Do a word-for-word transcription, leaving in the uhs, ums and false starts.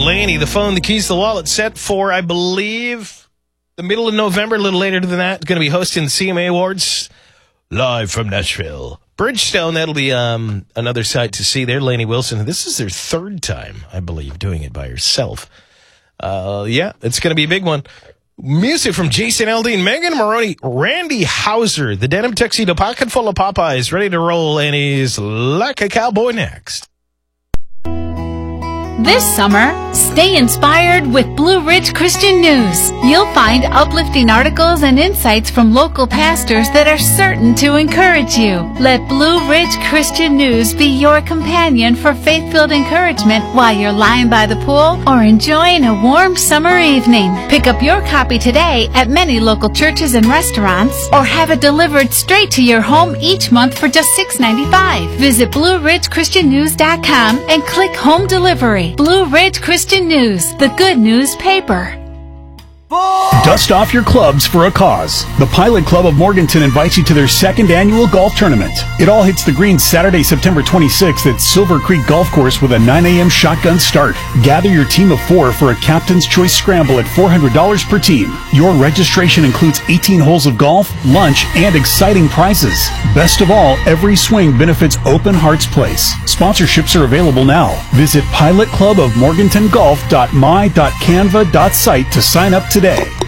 Laney, the phone, the keys, the wallet, set for, I believe, the middle of November, a little later than that. Going to be hosting the C M A Awards live from Nashville. Bridgestone, that'll be um, another sight to see there. Laney Wilson, this is their third time, I believe, doing it by herself. Uh, yeah, it's going to be a big one. Music from Jason Aldean, Megan Maroney, Randy Houser, the denim tuxedo pocket full of Popeyes, ready to roll, and he's like a cowboy next. This summer, stay inspired with Blue Ridge Christian News. You'll find uplifting articles and insights from local pastors that are certain to encourage you. Let Blue Ridge Christian News be your companion for faith-filled encouragement while you're lying by the pool or enjoying a warm summer evening. Pick up your copy today at many local churches and restaurants, or have it delivered straight to your home each month for just six dollars and ninety-five cents. Visit blue ridge christian news dot com and click Home Delivery. Blue Ridge Christian News, the good news paper. Dust off your clubs for a cause. The Pilot Club of Morganton invites you to their second annual golf tournament. It all hits the green Saturday, September twenty-sixth at Silver Creek Golf Course with a nine a.m. shotgun start. Gather your team of four for a Captain's Choice Scramble at four hundred dollars per team. Your registration includes eighteen holes of golf, lunch, and exciting prizes. Best of all, every swing benefits Open Hearts Place. Sponsorships are available now. Visit pilot club of morganton golf dot my dot canva dot site to sign up today.